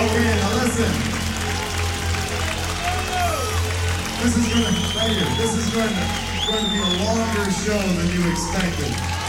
Okay, now listen. This is going to be a longer show than you expected.